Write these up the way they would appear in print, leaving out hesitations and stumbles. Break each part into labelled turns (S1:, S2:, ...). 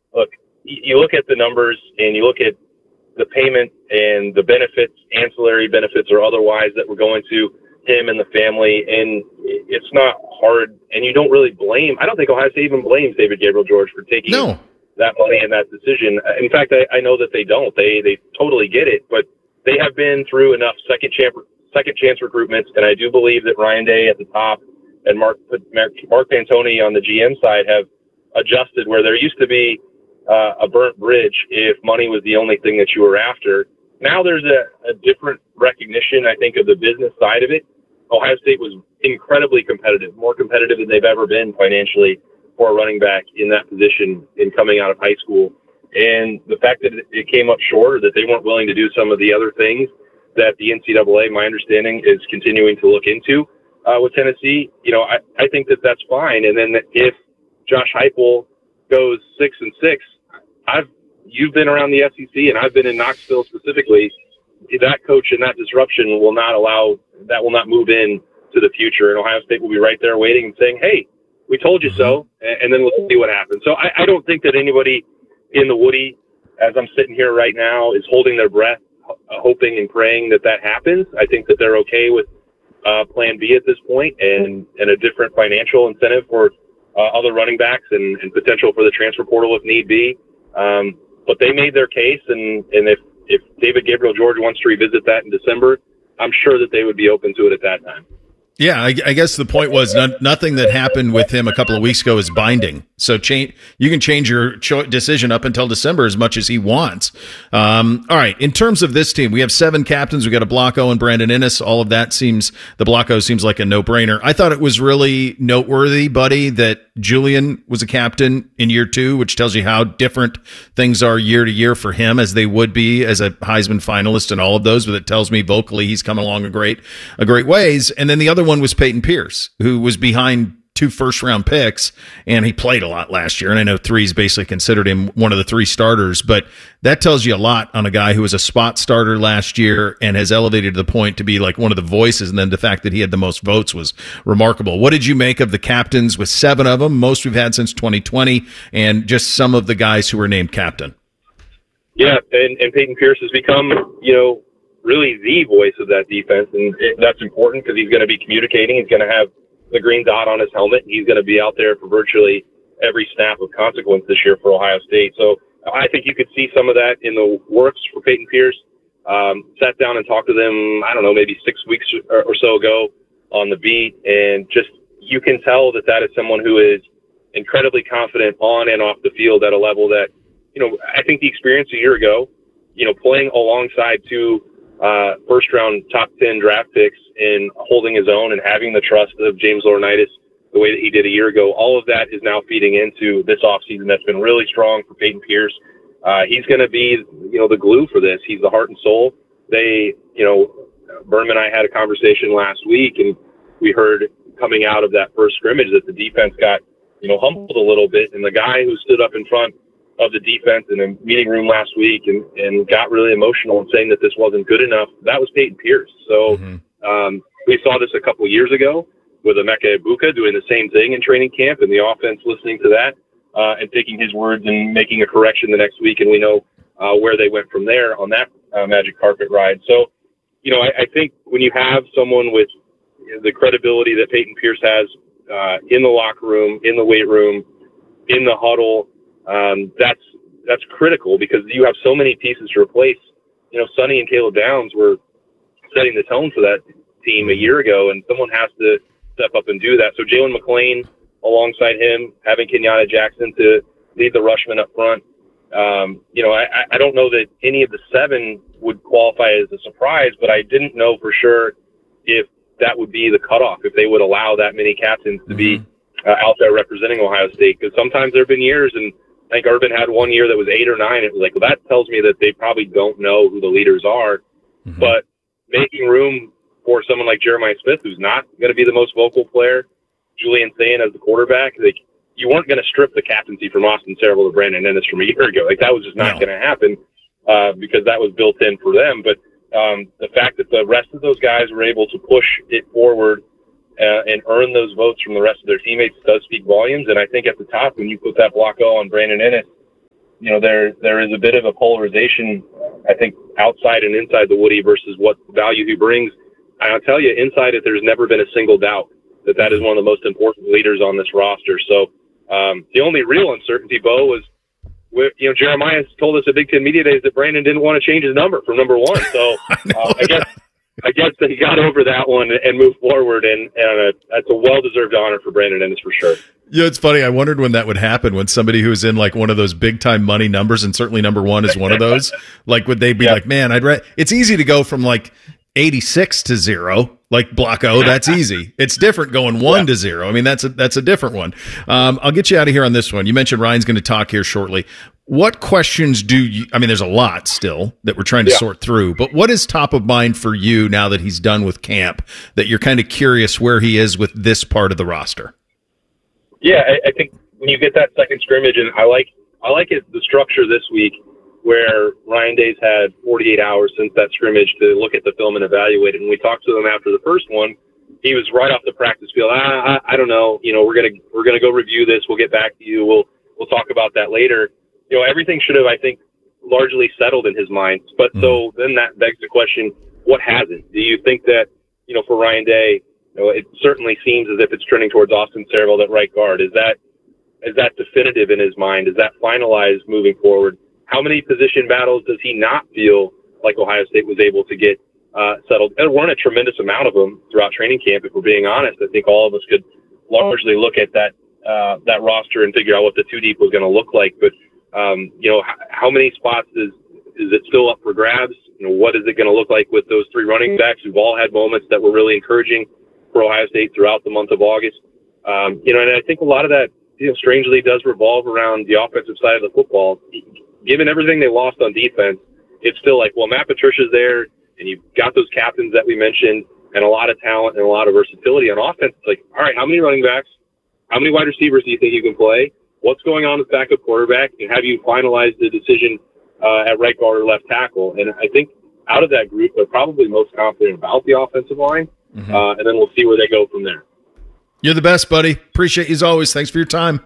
S1: look, you look at the numbers and you look at the payment and the benefits, ancillary benefits or otherwise, that were going to him and the family, and it's not hard. And you don't really blame. I don't think Ohio State even blames David Gabriel George for taking that money and that decision. In fact, I know that they don't. They totally get it, but they have been through enough second chance recruitments, and I do believe that Ryan Day at the top and Mark Pantoni on the GM side have adjusted where there used to be a burnt bridge if money was the only thing that you were after. Now there's a different recognition, I think, of the business side of it. Ohio State was incredibly competitive, more competitive than they've ever been financially for a running back in that position in coming out of high school. And the fact that it came up short, or that they weren't willing to do some of the other things that the NCAA, my understanding, is continuing to look into with Tennessee, I think that that's fine. And then if Josh Heupel goes 6-6, you've been around the SEC, and I've been in Knoxville specifically. That coach and that disruption will not move in to the future, and Ohio State will be right there waiting and saying, "Hey, we told you so," and then we'll see what happens. So I don't think that anybody in the Woody, as I'm sitting here right now, is holding their breath, hoping and praying that happens. I think that they're okay with Plan B at this point, and a different financial incentive for other running backs and potential for the transfer portal if need be. But they made their case, and if David Gabriel George wants to revisit that in December, I'm sure that they would be open to it at that time.
S2: Yeah, I guess the point was nothing that happened with him a couple of weeks ago is binding. So you can change your decision up until December as much as he wants. All right, in terms of this team, we have 7 captains. We got a Blocko and Brandon Inniss. All of that the Blocko seems like a no-brainer. I thought it was really noteworthy, buddy, that Julian was a captain in year 2, which tells you how different things are year to year for him, as they would be as a Heisman finalist and all of those. But it tells me vocally he's come along a great ways. And then the other one was Peyton Pierce, who was behind 2 first-round picks, and he played a lot last year. And I know Threes basically considered him one of the 3 starters, but that tells you a lot on a guy who was a spot starter last year and has elevated to the point to be like one of the voices. And then the fact that he had the most votes was remarkable. What did you make of the captains, with 7 of them, most we've had since 2020, and just some of the guys who were named captain?
S1: Yeah, and Peyton Pierce has become, really the voice of that defense, and that's important because he's going to be communicating. He's going to have the green dot on his helmet. He's going to be out there for virtually every snap of consequence this year for Ohio State. So I think you could see some of that in the works for Peyton Pierce. Sat down and talked to them, I don't know, maybe 6 weeks or so ago on the beat, and just you can tell that is someone who is incredibly confident on and off the field at a level that, I think the experience a year ago, playing alongside 2 first-round top 10 draft picks and holding his own and having the trust of James Laurinaitis the way that he did a year ago, all of that is now feeding into this offseason that's been really strong for Peyton Pierce. He's going to be, the glue for this. He's the heart and soul. Berman and I had a conversation last week, and we heard coming out of that first scrimmage that the defense got, humbled a little bit, and the guy who stood up in front of the defense in a meeting room last week and got really emotional and saying that this wasn't good enough, that was Peyton Pierce. So we saw this a couple of years ago with Emeka Egbuka doing the same thing in training camp, and the offense listening to that and taking his words and making a correction the next week, and we know where they went from there on that magic carpet ride. So, I think when you have someone with the credibility that Peyton Pierce has in the locker room, in the weight room, in the huddle, that's critical, because you have so many pieces to replace. Sonny and Caleb Downs were setting the tone for that team a year ago, and someone has to step up and do that. So Jalen McClain alongside him, having Kenyatta Jackson to lead the rushmen up front. I don't know that any of the 7 would qualify as a surprise, but I didn't know for sure if that would be the cutoff, if they would allow that many captains to be out there representing Ohio State. Because sometimes there have been years, and I think Urban had one year that was 8 or 9. It was like, well, that tells me that they probably don't know who the leaders are. But making room for someone like Jeremiah Smith, who's not going to be the most vocal player, Julian Sayin as the quarterback, you weren't going to strip the captaincy from Austin Cerebral to Brandon Inniss from a year ago. That was just not going to happen because that was built in for them. But the fact that the rest of those guys were able to push it forward and earn those votes from the rest of their teammates does speak volumes. And I think at the top, when you put that Blocko on Brandon Inniss, there is a bit of a polarization, I think, outside and inside the Woody versus what value he brings. And I'll tell you, inside it, there's never been a single doubt that is one of the most important leaders on this roster. So the only real uncertainty, Bo, was Jeremiah told us at Big Ten Media Days that Brandon didn't want to change his number from number 1. So I guess that he got over that one and moved forward, and that's a well-deserved honor for Brandon Ennis for sure.
S2: Yeah, it's funny. I wondered when that would happen, when somebody who's in like one of those big-time money numbers, and certainly number 1 is one of those, like would they be like, man, it's easy to go from like 86 to 0, like block O, that's easy. It's different going 1 to 0. I mean, that's a different one. I'll get you out of here on this one. You mentioned Ryan's going to talk here shortly. What questions there's a lot still that we're trying to sort through, but what is top of mind for you now that he's done with camp, that you're kind of curious where he is with this part of the roster?
S1: Yeah, I think when you get that second scrimmage, and I like the structure this week, where Ryan Day's had 48 hours since that scrimmage to look at the film and evaluate it. And we talked to him after the first one. He was right off the practice field. I don't know. We're gonna go review this. We'll get back to you. We'll talk about that later. Everything should have, I think, largely settled in his mind. But so then that begs the question: what hasn't? Do you think that for Ryan Day, it certainly seems as if it's trending towards Austin Saraville at right guard? Is that definitive in his mind? Is that finalized moving forward? How many position battles does he not feel like Ohio State was able to get settled? There weren't a tremendous amount of them throughout training camp, if we're being honest. I think all of us could largely look at that roster and figure out what the 2 deep was going to look like. But, how many spots is it still up for grabs? What is it going to look like with those 3 running backs who've all had moments that were really encouraging for Ohio State throughout the month of August? And I think a lot of that, strangely does revolve around the offensive side of the football. Given everything they lost on defense, it's still like, well, Matt Patricia's there, and you've got those captains that we mentioned, and a lot of talent and a lot of versatility on offense. It's like, all right, how many running backs, how many wide receivers do you think you can play? What's going on with backup quarterback? And have you finalized the decision at right guard or left tackle? And I think out of that group, they're probably most confident about the offensive line, and then we'll see where they go from there.
S2: You're the best, buddy. Appreciate you as always. Thanks for your time.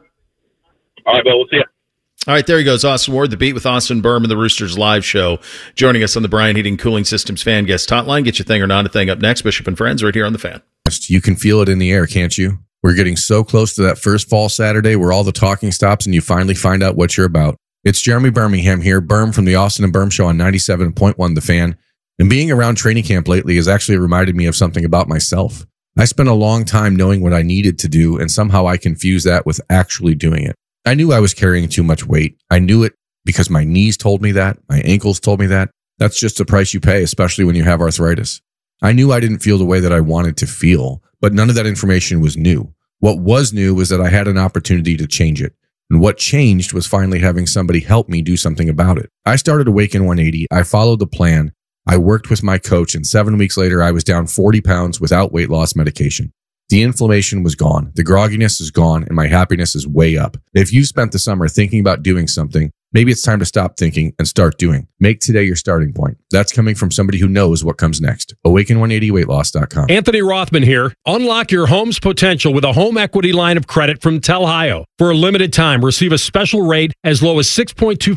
S1: All right, Bill, we'll see you.
S2: All right, there he goes, Austin Ward, The Beat with Austin Berman, the Roosters live show, joining us on the Bryant Heating Cooling Systems fan guest hotline. Get your thing or not a thing up next. Bishop and Friends right here on the Fan.
S3: You can feel it in the air, can't you? We're getting so close to that first fall Saturday where all the talking stops and you finally find out what you're about. It's Jeremy Birmingham here, Berm from the Austin and Berm Show on 97.1 The Fan. And being around training camp lately has actually reminded me of something about myself. I spent a long time knowing what I needed to do, and somehow I confused that with actually doing it. I knew I was carrying too much weight. I knew it because my knees told me that. My ankles told me that. That's just the price you pay, especially when you have arthritis. I knew I didn't feel the way that I wanted to feel, but none of that information was new. What was new was that I had an opportunity to change it. And what changed was finally having somebody help me do something about it. I started Awaken 180. I followed the plan. I worked with my coach, and 7 weeks later, I was down 40 pounds without weight loss medication. The inflammation was gone. The grogginess is gone, and my happiness is way up. If you spent the summer thinking about doing something, maybe it's time to stop thinking and start doing. Make today your starting point. That's coming from somebody who knows what comes next. Awaken180weightloss.com.
S4: Anthony Rothman here. Unlock your home's potential with a home equity line of credit from Telhio. For a limited time, receive a special rate as low as 6.25%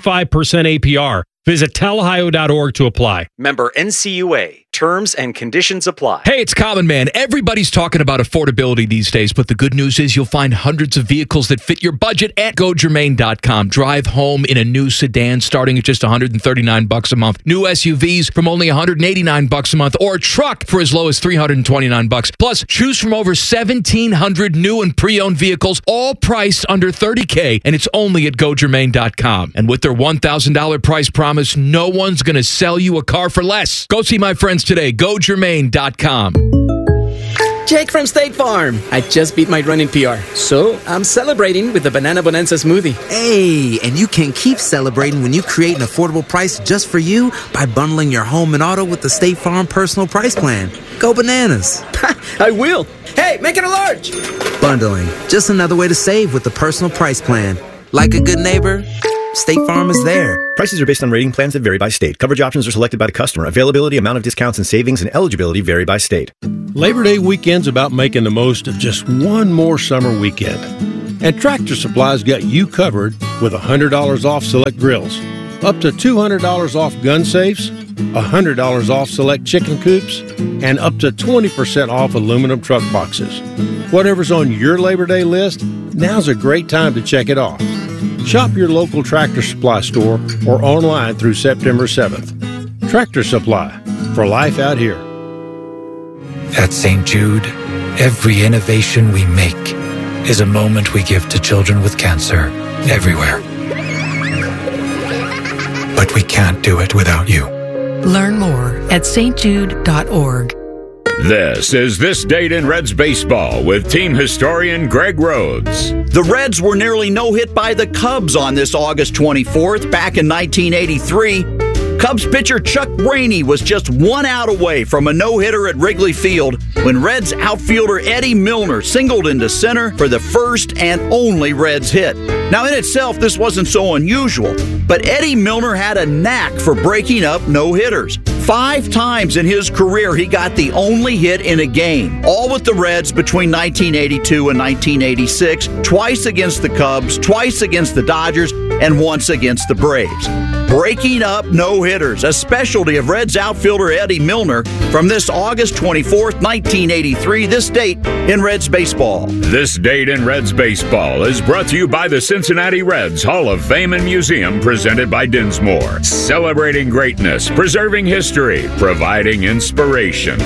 S4: APR. Visit telhio.org to apply.
S5: Member NCUA. Terms and conditions apply.
S6: Hey, it's Common Man. Everybody's talking about affordability these days, but the good news is you'll find hundreds of vehicles that fit your budget at GoGermain.com. Drive home in a new sedan starting at just $139 a month. New SUVs from only $189 a month, or a truck for as low as $329. Plus, choose from over 1,700 new and pre-owned vehicles, all priced under $30K, and it's only at GoGermain.com. And with their $1,000 price promise, no one's going to sell you a car for less. Go see my friends today. GoGermain.com.
S7: Jake from State Farm. I just beat my running PR, so I'm celebrating with the Banana Bonanza smoothie.
S8: Hey, and you can keep celebrating when you create an affordable price just for you by bundling your home and auto with the State Farm Personal Price Plan. Go bananas.
S7: I will. Hey, make it a large.
S8: Bundling, just another way to save with the Personal Price Plan. Like a good neighbor, State Farm is there.
S9: Prices are based on rating plans that vary by state. Coverage options are selected by the customer. Availability, amount of discounts and savings, and eligibility vary by state.
S10: Labor Day weekend's about making the most of just one more summer weekend. And Tractor Supply's got you covered with $100 off select grills, up to $200 off gun safes, $100 off select chicken coops, and up to 20% off aluminum truck boxes. Whatever's on your Labor Day list, now's a great time to check it off. Shop your local Tractor Supply store or online through September 7th. Tractor Supply, for life out here.
S11: At St. Jude, every innovation we make is a moment we give to children with cancer everywhere. But we can't do it without you.
S12: Learn more at stjude.org.
S13: This is This Date in Reds Baseball with team historian Greg Rhodes.
S14: The Reds were nearly no-hit by the Cubs on this August 24th. Back in 1983, Cubs pitcher Chuck Rainey was just 1 out away from a no-hitter at Wrigley Field when Reds outfielder Eddie Milner singled into center for the first and only Reds hit. Now, in itself, this wasn't so unusual, but Eddie Milner had a knack for breaking up no-hitters. 5 times in his career, he got the only hit in a game, all with the Reds between 1982 and 1986, twice against the Cubs, twice against the Dodgers, and once against the Braves. Breaking up no-hitters, a specialty of Reds outfielder Eddie Milner from this August 24th, 1983, this date in Reds baseball.
S13: This Date in Reds Baseball is brought to you by the Cincinnati Reds Hall of Fame and Museum, presented by Dinsmore. Celebrating greatness, preserving history, providing inspiration.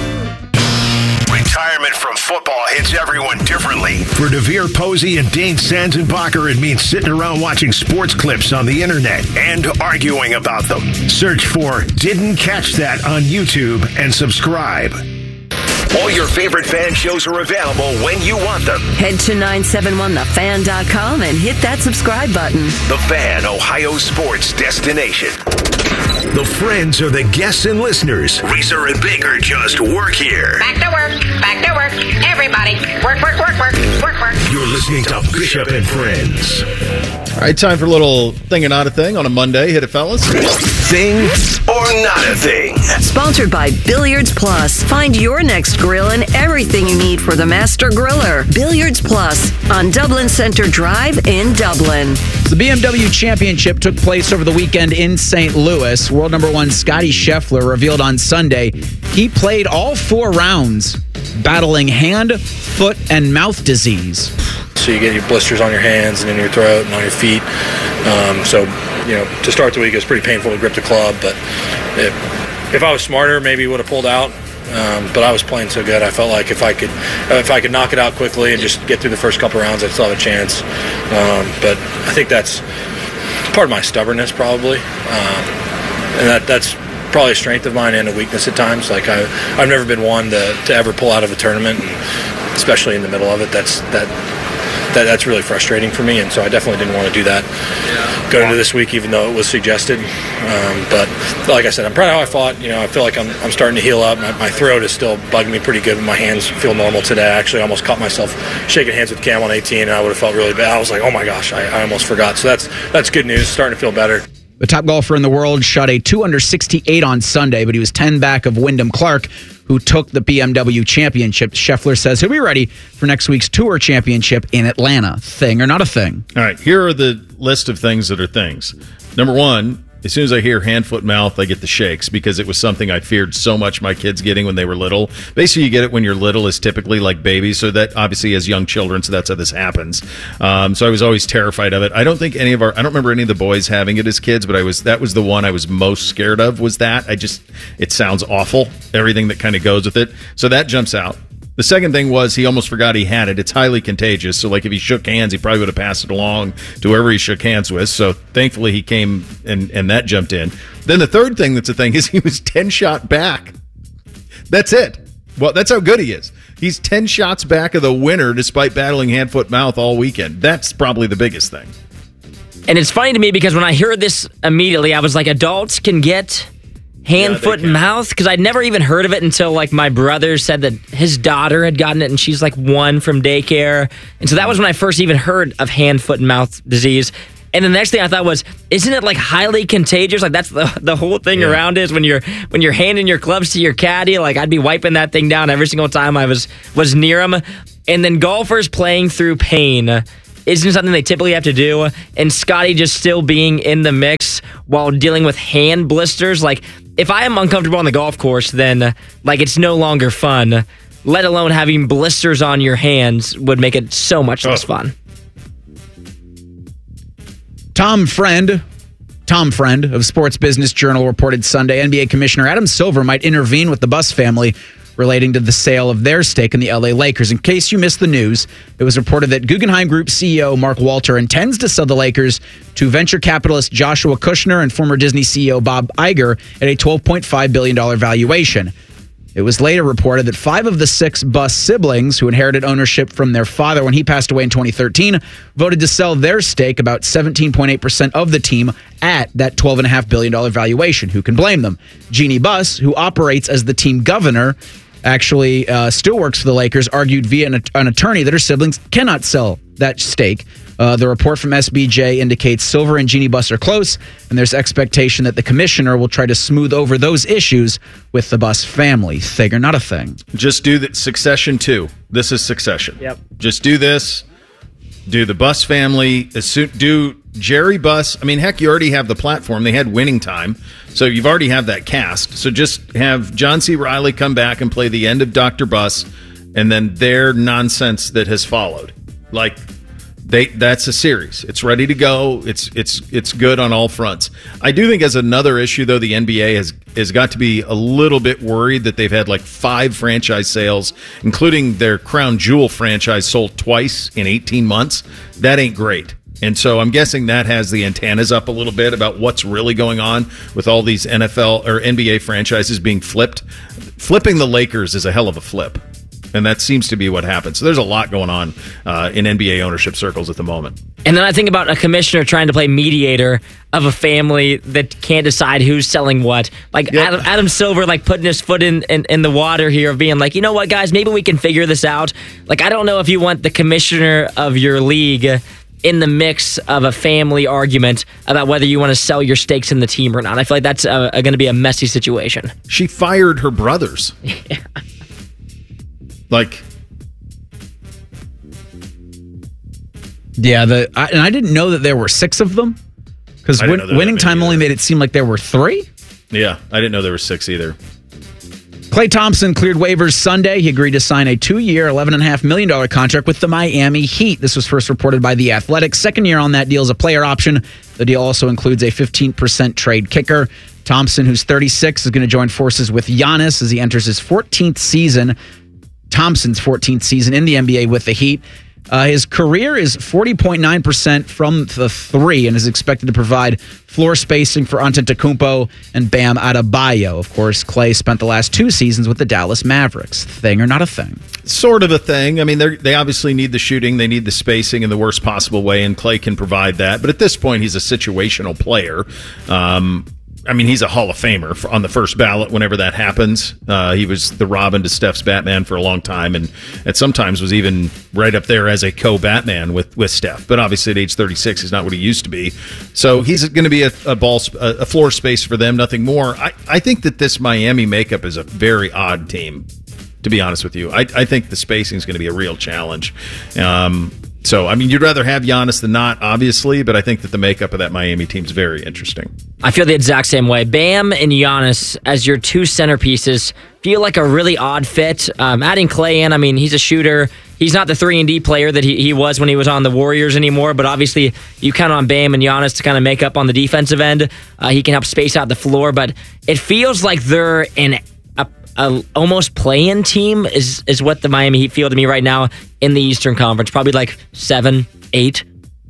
S15: Retirement from football hits everyone differently. For DeVere Posey and Dane Sanzenbacher, it means sitting around watching sports clips on the internet and arguing about them. Search for Didn't Catch That on YouTube and subscribe. All your favorite fan shows are available when you want them.
S16: Head to 971thefan.com and hit that subscribe button.
S15: The Fan, Ohio sports destination. The friends are the guests and listeners. Reeser and Baker just work here.
S17: Back to work. Back to work. Everybody. Work, work, work, work, work, work.
S15: You're listening to Bishop and Friends.
S2: All right, time for a little thing and not a thing on a Monday. Hit it, fellas.
S15: Thing or not a thing.
S16: Sponsored by Billiards Plus. Find your next grill and everything you need for the Master Griller. Billiards Plus on Dublin Center Drive in Dublin.
S18: The BMW Championship took place over the weekend in St. Louis. World number 1 Scotty Scheffler revealed on Sunday he played all 4 rounds battling hand, foot, and mouth disease.
S19: So you get your blisters on your hands and in your throat and on your feet. To start the week, it was pretty painful to grip the club. But if I was smarter, maybe would have pulled out. But I was playing so good, I felt like if I could knock it out quickly and just get through the first couple rounds, I'd still have a chance. But I think that's part of my stubbornness, probably, and that's probably a strength of mine and a weakness at times. Like I've never been one to ever pull out of a tournament, and especially in the middle of it. That's really frustrating for me, and so I definitely didn't want to do that going into this week, even though it was suggested. But like I said, I'm proud of how I fought. I feel like I'm starting to heal up. My throat is still bugging me pretty good, but my hands feel normal today. I actually almost caught myself shaking hands with Cam on 18, and I would have felt really bad. I was like, oh my gosh, I almost forgot. So that's good news. Starting to feel better.
S18: The top golfer in the world shot a 268 on Sunday, but he was 10 back of Wyndham Clark, who took the BMW Championship. Scheffler says he'll be ready for next week's Tour Championship in Atlanta. Thing or not a thing?
S2: All right, here are the list of things that are things. Number 1, as soon as I hear hand, foot, mouth, I get the shakes because it was something I feared so much my kids getting when they were little. Basically, you get it when you're little is typically like babies, so that obviously as young children, so that's how this happens. So I was always terrified of it. I don't remember any of the boys having it as kids, but that was the one I was most scared of was that. It sounds awful, everything that kind of goes with it. So that jumps out. The second thing was he almost forgot he had it. It's highly contagious. So, like, if he shook hands, he probably would have passed it along to whoever he shook hands with. So, thankfully, he came and that jumped in. Then the third thing that's a thing is he was 10 shot back. That's it. Well, that's how good he is. He's 10 shots back of the winner despite battling hand, foot, mouth all weekend. That's probably the biggest thing.
S20: And it's funny to me because when I heard this immediately, I was like, adults can get hand, foot, and mouth? Because I'd never even heard of it until like my brother said that his daughter had gotten it and she's like 1 from daycare. And so that was when I first even heard of hand, foot, and mouth disease. And the next thing I thought was, isn't it like highly contagious? Like that's the whole thing around is when you're handing your clubs to your caddy, like I'd be wiping that thing down every single time I was near him. And then golfers playing through pain isn't something they typically have to do. And Scottie just still being in the mix while dealing with hand blisters. Like, if I am uncomfortable on the golf course, then it's no longer fun. Let alone having blisters on your hands would make it so much less fun.
S18: Tom Friend of Sports Business Journal reported Sunday NBA Commissioner Adam Silver might intervene with the Buss family relating to the sale of their stake in the LA Lakers. In case you missed the news, it was reported that Guggenheim Group CEO Mark Walter intends to sell the Lakers to venture capitalist Joshua Kushner and former Disney CEO Bob Iger at a $12.5 billion valuation. It was later reported that 5 of the 6 Buss siblings, who inherited ownership from their father when he passed away in 2013, voted to sell their stake, about 17.8% of the team, at that $12.5 billion valuation. Who can blame them? Jeannie Buss, who operates as the team governor, actually still works for the Lakers, argued via an attorney that her siblings cannot sell that stake. The report from SBJ indicates Silver and Jeannie Buss are close, and there's expectation that the commissioner will try to smooth over those issues with the Buss family. Thing or not a thing.
S2: Just do the Succession 2. This is Succession.
S20: Yep.
S2: Just do this. Do the Buss family. Do Jerry Buss. I mean, heck, you already have the platform. They had Winning Time, so you've already have that cast. So just have John C. Reilly come back and play the end of Dr. Buss, and then their nonsense that has followed. Like, that's a series. It's ready to go. It's good on all fronts. I do think as another issue, though, the NBA has got to be a little bit worried that they've had 5 franchise sales, including their Crown Jewel franchise sold twice in 18 months. That ain't great. And so I'm guessing that has the antennas up a little bit about what's really going on with all these NFL or NBA franchises being flipped. Flipping the Lakers is a hell of a flip. And that seems to be what happened. So there's a lot going on in NBA ownership circles at the moment.
S20: And then I think about a commissioner trying to play mediator of a family that can't decide who's selling what. Adam Silver, putting his foot in the water here of being like, you know what, guys, maybe we can figure this out. I don't know if you want the commissioner of your league in the mix of a family argument about whether you want to sell your stakes in the team or not. I feel like that's going to be a messy situation.
S2: She fired her brothers.
S20: Yeah.
S18: And I didn't know that there were 6 of them, because Winning Time only made it seem like there were 3.
S2: Yeah, I didn't know there were 6 either.
S18: Klay Thompson cleared waivers Sunday. He agreed to sign a 2-year, $11.5 million contract with the Miami Heat. This was first reported by The Athletic. Second year on that deal is a player option. The deal also includes a 15% trade kicker. Thompson, who's 36, is going to join forces with Giannis as he enters his 14th season. Thompson's 14th season in the NBA with the Heat. His career is 40.9% from the 3 and is expected to provide floor spacing for Antetokounmpo and Bam Adebayo. Of course, Klay spent the last 2 seasons with the Dallas Mavericks. Thing or not a thing?
S2: Sort of a thing. I mean, they obviously need the shooting. They need the spacing in the worst possible way, and Klay can provide that. But at this point, he's a situational player. He's a Hall of Famer on the first ballot whenever that happens. He was the Robin to Steph's Batman for a long time, and at sometimes was even right up there as a co-Batman with Steph. But obviously at age 36, he's not what he used to be. So he's going to be a floor space for them, nothing more. I think that this Miami makeup is a very odd team, to be honest with you. I think the spacing is going to be a real challenge. You'd rather have Giannis than not, obviously, but I think that the makeup of that Miami team is very interesting.
S20: I feel the exact same way. Bam and Giannis as your 2 centerpieces feel like a really odd fit. Adding Klay in, he's a shooter. He's not the 3-and-D player that he was when he was on the Warriors anymore, but obviously you count on Bam and Giannis to kind of make up on the defensive end. He can help space out the floor, but it feels like they're in a almost play-in team is what the Miami Heat feel to me right now in the Eastern Conference. Probably 7, 8.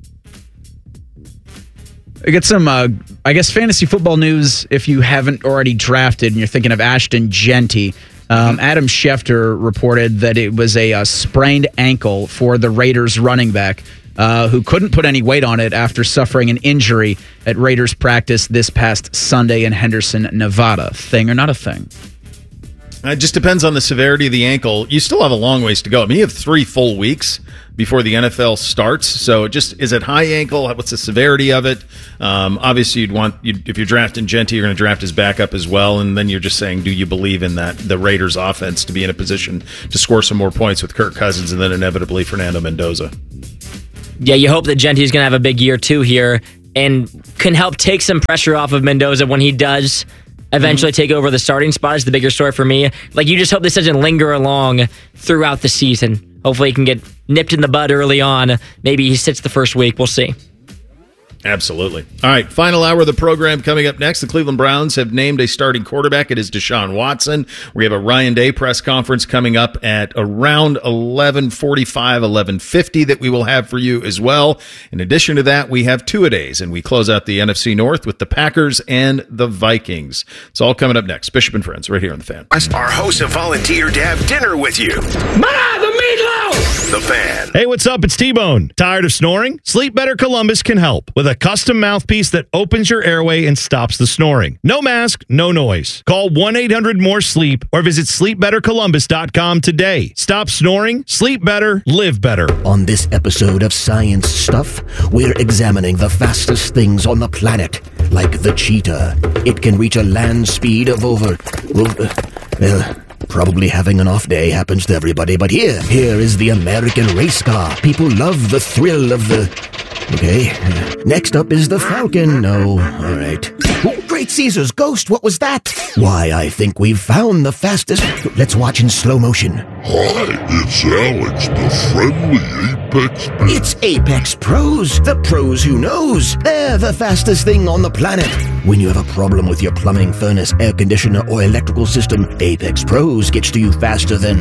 S18: I get some, fantasy football news if you haven't already drafted and you're thinking of Ashton Genty. Adam Schefter reported that it was a sprained ankle for the Raiders running back who couldn't put any weight on it after suffering an injury at Raiders practice this past Sunday in Henderson, Nevada. Thing or not a thing?
S2: It just depends on the severity of the ankle. You still have a long ways to go. You have 3 full weeks before the NFL starts. So is it high ankle? What's the severity of it? Obviously, if you're drafting Genty, you're going to draft his backup as well. And then you're just saying, do you believe in the Raiders offense to be in a position to score some more points with Kirk Cousins and then inevitably Fernando Mendoza?
S20: Yeah, you hope that Genty's going to have a big year too here and can help take some pressure off of Mendoza when he does eventually take over the starting spot is the bigger story for me. Like, you just hope this doesn't linger along throughout the season. Hopefully he can get nipped in the bud early on. Maybe he sits the first week. We'll see.
S2: Absolutely. All right, final hour of the program coming up next. The Cleveland Browns have named a starting quarterback. It is Deshaun Watson. We have a Ryan Day press conference coming up at around 11:45, 11:50 that we will have for you as well. In addition to that, we have two-a-days, and we close out the NFC North with the Packers and the Vikings. It's all coming up next. Bishop and Friends, right here on The Fan.
S15: Our hosts have volunteered to have dinner with you.
S21: The meatloaf!
S15: The Fan.
S22: Hey, what's up? It's T-Bone. Tired of snoring? Sleep Better Columbus can help with a custom mouthpiece that opens your airway and stops the snoring. No mask, no noise. Call 1-800-MORE-SLEEP or visit sleepbettercolumbus.com today. Stop snoring, sleep better, live better.
S23: On this episode of Science Stuff, we're examining the fastest things on the planet, like the cheetah. It can reach a land speed of over... probably having an off day happens to everybody, but here is the American race car. People love the thrill of the... Okay, next up is the Falcon. No, all right. Oh, Great Caesar's ghost, what was that? Why, I think we've found the fastest... Let's watch in slow motion.
S24: Hi, it's Alex, the friendly Apex Pro.
S23: It's Apex Pros, the pros who knows. They're the fastest thing on the planet. When you have a problem with your plumbing, furnace, air conditioner, or electrical system, Apex Pros gets to you faster than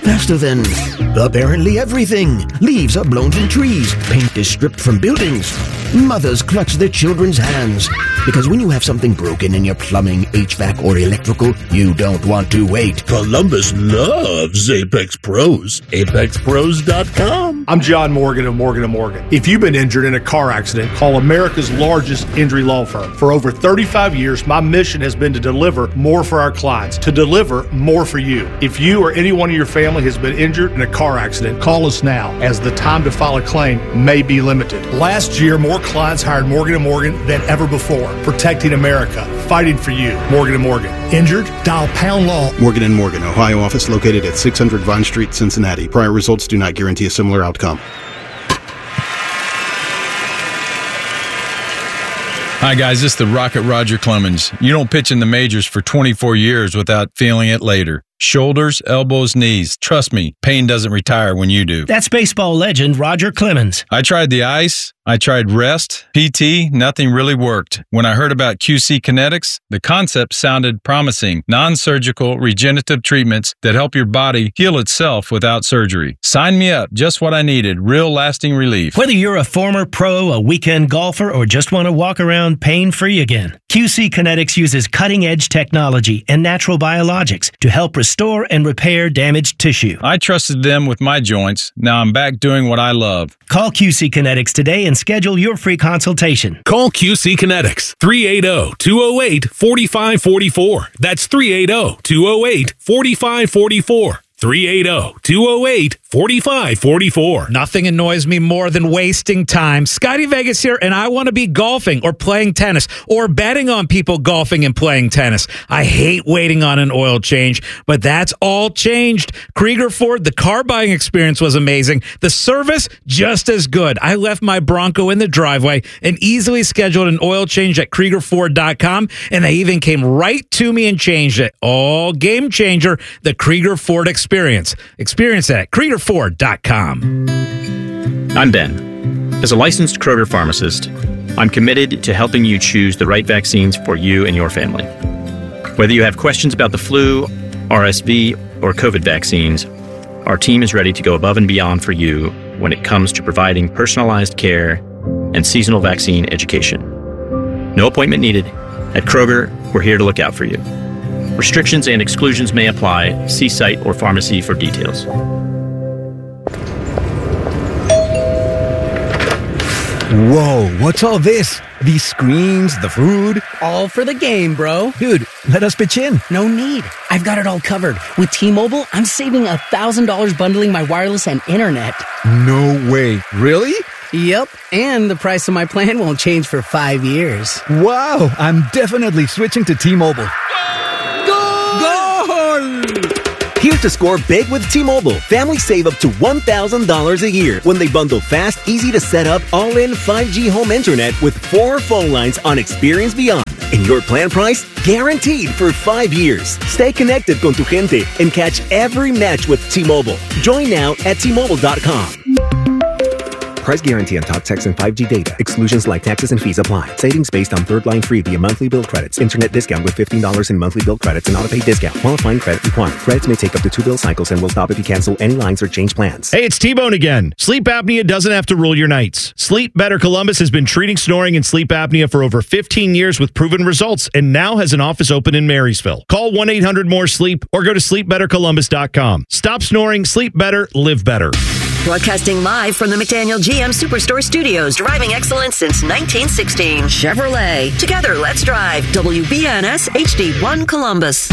S23: apparently everything. Leaves are blown from trees. Paint is stripped from buildings. Mothers clutch their children's hands. Because when you have something broken in your plumbing, HVAC, or electrical, you don't want to wait.
S24: Columbus loves Apex Pros. ApexPros.com.
S25: I'm John Morgan of Morgan & Morgan. If you've been injured in a car accident, call America's largest injury law firm. For over 35 years, my mission has been to deliver more for our clients, to deliver more for you. If you or anyone in your family has been injured in a car accident, call us now, as the time to file a claim may be limited. Last year, more clients hired Morgan & Morgan than ever before. Protecting America, fighting for you. Morgan & Morgan. Injured? Dial pound law.
S26: Morgan & Morgan, Ohio office located at 600 Vine Street, Cincinnati. Prior results do not guarantee a similar outcome.
S27: Hi, guys. This is the Rocket Roger Clemens. You don't pitch in the majors for 24 years without feeling it later. Shoulders, elbows, knees. Trust me, pain doesn't retire when you do.
S28: That's baseball legend Roger Clemens.
S27: I tried the ice. I tried rest, PT, nothing really worked. When I heard about QC Kinetics, the concept sounded promising. Non-surgical regenerative treatments that help your body heal itself without surgery. Sign me up. Just what I needed. Real lasting relief.
S28: Whether you're a former pro, a weekend golfer, or just want to walk around pain-free again, QC Kinetics uses cutting-edge technology and natural biologics to help restore and repair damaged tissue.
S27: I trusted them with my joints. Now I'm back doing what I love.
S28: Call QC Kinetics today and schedule your free consultation.
S29: Call QC Kinetics, 380-208-4544. That's 380-208-4544. 380-208-4544.
S30: Nothing annoys me more than wasting time. Scotty Vegas here, and I want to be golfing or playing tennis or betting on people golfing and playing tennis. I hate waiting on an oil change, but that's all changed. Krieger Ford, the car buying experience was amazing. The service, just as good. I left my Bronco in the driveway and easily scheduled an oil change at KriegerFord.com, and they even came right to me and changed it. All game changer, the Krieger Ford experience. Experience it at KriegerFord.com.
S31: I'm Ben. As a licensed Kroger pharmacist, I'm committed to helping you choose the right vaccines for you and your family. Whether you have questions about the flu, RSV, or COVID vaccines, our team is ready to go above and beyond for you when it comes to providing personalized care and seasonal vaccine education. No appointment needed. At Kroger, we're here to look out for you. Restrictions and exclusions may apply. See site or pharmacy for details.
S32: Whoa, what's all this? These screens, the food?
S33: All for the game, bro.
S32: Dude, let us pitch in.
S33: No need. I've got it all covered. With T-Mobile, I'm saving $1,000 bundling my wireless and internet.
S32: No way. Really?
S33: Yep, and the price of my plan won't change for 5 years.
S32: Wow, I'm definitely switching to T-Mobile.
S33: Goal!
S32: Here's
S1: to score big with T-Mobile. Families save up to $1,000 a year when they bundle fast, easy to set up, all-in 5G home internet with 4 phone lines on Experience Beyond. And your plan price? Guaranteed for 5 years. Stay connected con tu gente and catch every match with T-Mobile. Join now at T-Mobile.com. Price guarantee on talk, text, and 5G data. Exclusions like taxes and fees apply. Savings based on third line free via monthly bill credits. Internet discount with $15 in monthly bill credits and auto-pay discount. Qualifying credit required. Credits may take up to 2 bill cycles and will stop if you cancel any lines or change plans.
S22: Hey, it's T-Bone again. Sleep apnea doesn't have to rule your nights. Sleep Better Columbus has been treating snoring and sleep apnea for over 15 years with proven results and now has an office open in Marysville. Call 1-800-MORE-SLEEP or go to sleepbettercolumbus.com. Stop snoring, sleep better, live better.
S16: Broadcasting live from the McDaniel GM Superstore Studios, driving excellence since 1916. Chevrolet. Together, let's drive. WBNS HD1 Columbus.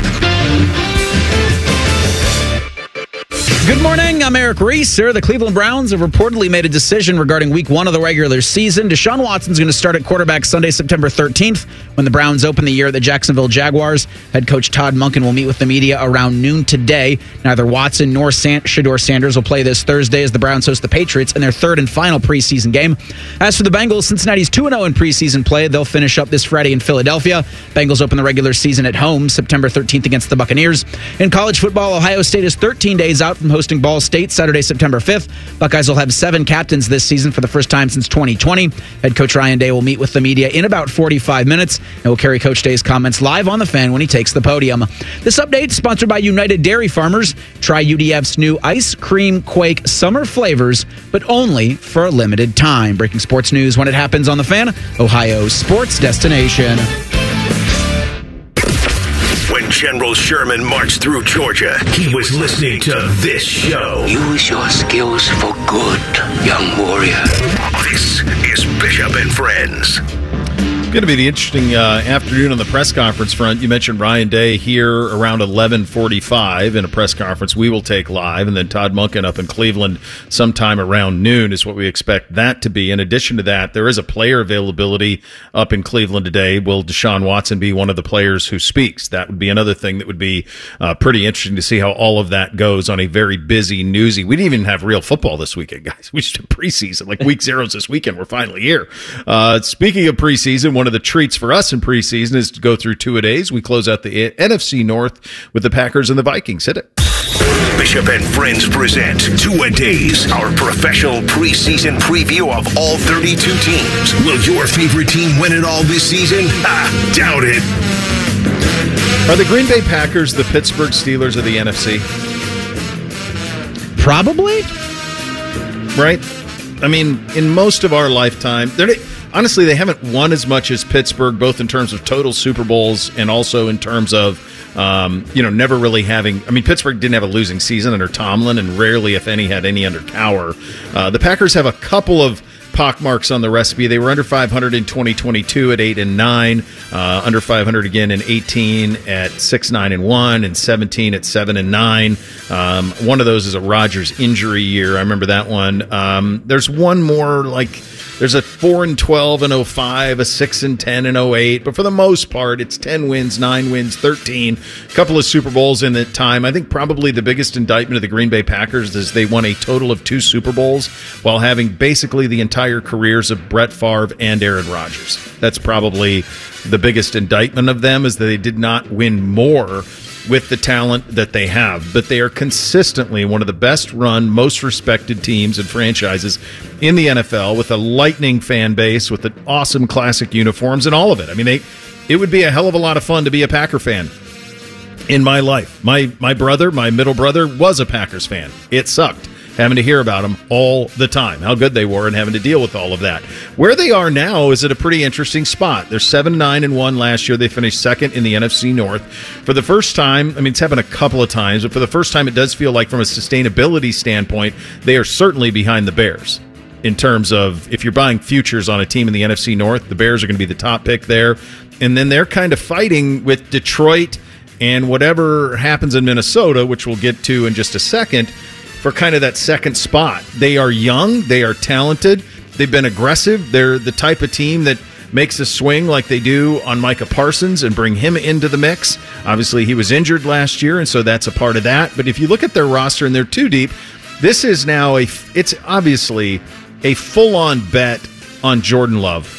S18: Good morning. I'm Eric Reeser. The Cleveland Browns have reportedly made a decision regarding week 1 of the regular season. Deshaun Watson's going to start at quarterback Sunday, September 13th, when the Browns open the year at the Jacksonville Jaguars. Head coach Todd Monken will meet with the media around noon today. Neither Watson nor Shedeur Sanders will play this Thursday as the Browns host the Patriots in their 3rd and final preseason game. As for the Bengals, Cincinnati's 2-0 in preseason play. They'll finish up this Friday in Philadelphia. Bengals open the regular season at home September 13th against the Buccaneers. In college football, Ohio State is 13 days out from hosting Ball State Saturday, September 5th. Buckeyes will have 7 captains this season for the first time since 2020. Head coach Ryan Day will meet with the media in about 45 minutes and will carry Coach Day's comments live on the Fan when he takes the podium. This update sponsored by United Dairy Farmers. Try UDF's new Ice Cream Quake summer flavors, but only for a limited time. Breaking sports news when it happens on the Fan, Ohio's sports destination.
S15: When General Sherman marched through Georgia, he was listening to this show.
S3: Use your skills for good, young warrior.
S15: This is Bishop and Friends.
S2: Going to be the interesting afternoon on the press conference front. You mentioned Ryan Day here around 11:45 in a press conference we will take live, and then Todd Monken up in Cleveland sometime around noon is what we expect that to be. In addition to that, there is a player availability up in Cleveland today. Will Deshaun Watson be one of the players who speaks? That would be another thing that would be pretty interesting to see how all of that goes on a very busy, newsy. We didn't even have real football this weekend, guys. We just had preseason. Like week 0's this weekend. We're finally here. Speaking of preseason, one of the treats for us in preseason is to go through 2-a-days. We close out the NFC North with the Packers and the Vikings. Hit it.
S15: Bishop and Friends present 2-a-days, our professional preseason preview of all 32 teams. Will your favorite team win it all this season? Doubt it.
S2: Are the Green Bay Packers the Pittsburgh Steelers of the NFC?
S18: Probably.
S2: Right? I mean, in most of our lifetime, honestly, they haven't won as much as Pittsburgh, both in terms of total Super Bowls and also in terms of, never really having. I mean, Pittsburgh didn't have a losing season under Tomlin, and rarely, if any, had any under Cowher. The Packers have a couple of pockmarks on the recipe. They were under 500 in 2022 at 8-9, under 500 again in 18 at 6-9-1, and 17 at 7-9. One of those is a Rodgers injury year. I remember that one. There's one more there's a 4-12 in 05, a 6-10 in 08, but for the most part, it's 10 wins, 9 wins, 13. A couple of Super Bowls in that time. I think probably the biggest indictment of the Green Bay Packers is they won a total of 2 Super Bowls while having basically the entire careers of Brett Favre and Aaron Rodgers. That's probably the biggest indictment of them, is that they did not win more with the talent that they have, but they are consistently one of the best run, most respected teams and franchises in the NFL, with a lightning fan base, with the awesome classic uniforms and all of it. I mean, it would be a hell of a lot of fun to be a Packer fan in my life. My brother, my middle brother, was a Packers fan. It sucked having to hear about them all the time, how good they were, and having to deal with all of that. Where they are now is at a pretty interesting spot. They're 7-9-1 last year. They finished second in the NFC North. For the first time, I mean, it's happened a couple of times, but for the first time, it does feel like from a sustainability standpoint, they are certainly behind the Bears. In terms of, if you're buying futures on a team in the NFC North, the Bears are going to be the top pick there. And then they're kind of fighting with Detroit and whatever happens in Minnesota, which we'll get to in just a second, for kind of that second spot. They are young. They are talented. They've been aggressive. They're the type of team that makes a swing like they do on Micah Parsons and bring him into the mix. Obviously, he was injured last year, and so that's a part of that. But if you look at their roster and they're too deep, this is now it's obviously a full-on bet on Jordan Love.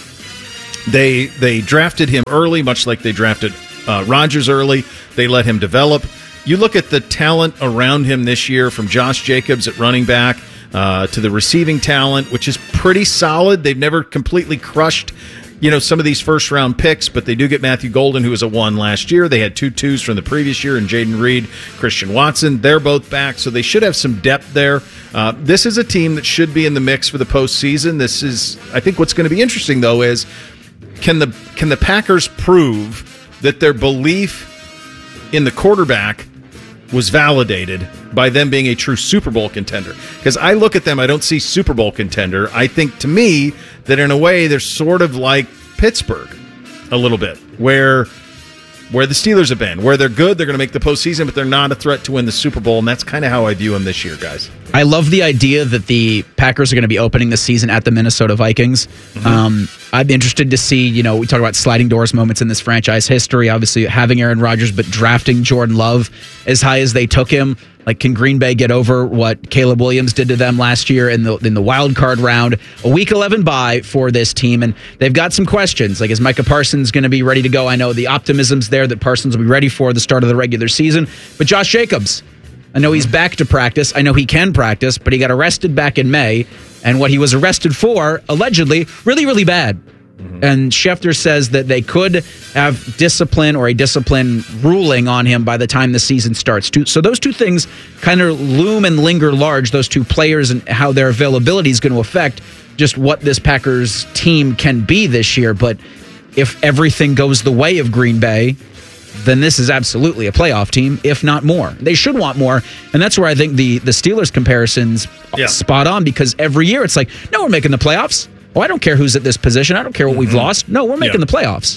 S2: They drafted him early, much like they drafted Rodgers early. They let him develop. You look at the talent around him this year, from Josh Jacobs at running back to the receiving talent, which is pretty solid. They've never completely crushed, some of these first-round picks, but they do get Matthew Golden, who was a 1 last year. They had 2 2s from the previous year, and Jaden Reed, Christian Watson. They're both back, so they should have some depth there. This is a team that should be in the mix for the postseason. I think what's going to be interesting, though, is can the Packers prove that their belief in the quarterback was validated by them being a true Super Bowl contender? Because I look at them, I don't see Super Bowl contender. I think, to me, that in a way they're sort of like Pittsburgh a little bit, where the Steelers have been, where they're good, they're going to make the postseason, but they're not a threat to win the Super Bowl, and that's kind of how I view them this year, guys.
S18: I love the idea that the Packers are going to be opening the season at the Minnesota Vikings. I'm interested to see, we talk about sliding doors moments in this franchise history, obviously having Aaron Rodgers, but drafting Jordan Love as high as they took him. Like, can Green Bay get over what Caleb Williams did to them last year in the wild card round? A Week 11 bye for this team, and they've got some questions. Like, is Micah Parsons going to be ready to go? I know the optimism's there that Parsons will be ready for the start of the regular season. But Josh Jacobs, I know he's back to practice. I know he can practice, but he got arrested back in May, and what he was arrested for, allegedly, really, really bad. And Schefter says that they could have discipline or a discipline ruling on him by the time the season starts. So those two things kind of loom and linger large, those two players, and how their availability is going to affect just what this Packers team can be this year. But if everything goes the way of Green Bay, then this is absolutely a playoff team, if not more. They should want more, and that's where I think the Steelers comparison's spot on, because every year it's like, no, we're making the playoffs. Oh, I don't care who's at this position. I don't care what we've lost. No, we're making the playoffs.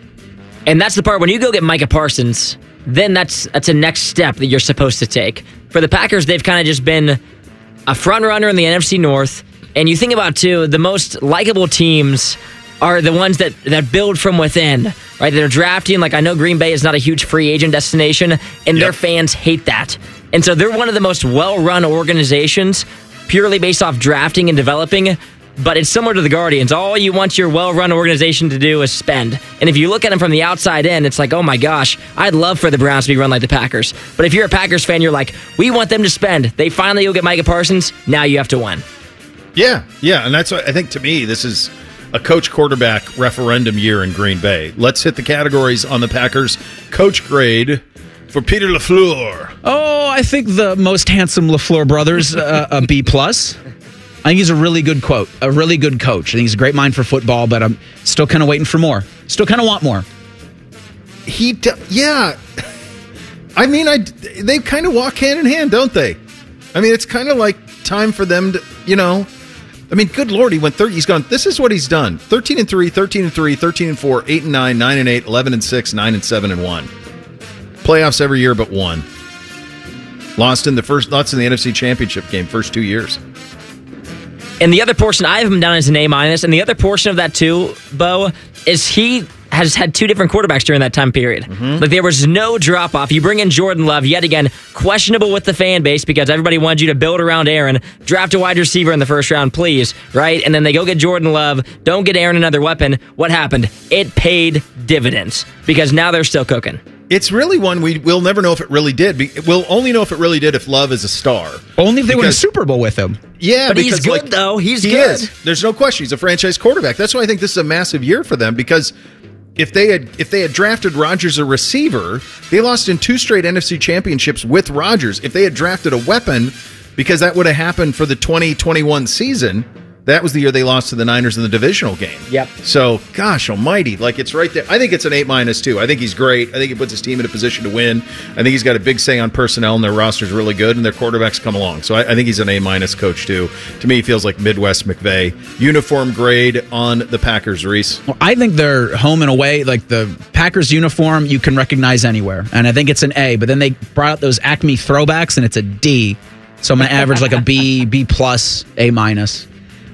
S20: And that's the part, when you go get Micah Parsons, then that's a next step that you're supposed to take. For the Packers, they've kind of just been a front runner in the NFC North. And you think about, too, the most likable teams are the ones that build from within, right? They're drafting. Like, I know Green Bay is not a huge free agent destination, and their fans hate that. And so they're one of the most well-run organizations, purely based off drafting and developing. But it's similar to the Guardians. All you want your well-run organization to do is spend. And if you look at them from the outside in, it's like, oh my gosh, I'd love for the Browns to be run like the Packers. But if you're a Packers fan, you're like, we want them to spend. They finally go get Micah Parsons. Now you have to win.
S2: Yeah. And that's what I think, to me, this is a coach-quarterback referendum year in Green Bay. Let's hit the categories on the Packers coach grade for Peter LaFleur.
S18: Oh, I think the most handsome LaFleur brothers, a B+. I think he's a really good coach. I think he's a great mind for football, but I'm still kind of waiting for more. Still kind of want more.
S2: Yeah. I mean, they kind of walk hand in hand, don't they? I mean, it's kind of like time for them to, I mean, good Lord, he went 30. He's gone. This is what he's done: 13-3, 13-3, 13-4, 8-9, 9-8, 11-6, 9-7-1. Playoffs every year but one. Lost in the NFC Championship game first 2 years.
S20: And the other portion, I have him down as an A-, and the other portion of that too, Bo, is he has had 2 different quarterbacks during that time period. Like, there was no drop-off. You bring in Jordan Love, yet again, questionable with the fan base because everybody wanted you to build around Aaron, draft a wide receiver in the first round, please, right? And then they go get Jordan Love, don't get Aaron another weapon. What happened? It paid dividends because now they're still cooking.
S2: It's really one we'll never know if it really did. We'll only know if it really did if Love is a star.
S18: Only if they win a Super Bowl with him.
S2: Yeah,
S20: but he's good, though. He's good.
S2: There's no question. He's a franchise quarterback. That's why I think this is a massive year for them, because if they had drafted Rodgers a receiver, they lost in 2 straight NFC championships with Rodgers. If they had drafted a weapon, because that would have happened for the 2021 season, that was the year they lost to the Niners in the divisional game.
S20: Yep.
S2: So, gosh almighty, like, it's right there. I think it's an A- too. I think he's great. I think he puts his team in a position to win. I think he's got a big say on personnel, and their roster's really good, and their quarterbacks come along. So I think he's an A- coach, too. To me, he feels like Midwest McVay. Uniform grade on the Packers, Reese.
S18: Well, I think they're home and away. Like, the Packers uniform, you can recognize anywhere. And I think it's an A. But then they brought out those Acme throwbacks, and it's a D. So I'm going to average like a B+, A-.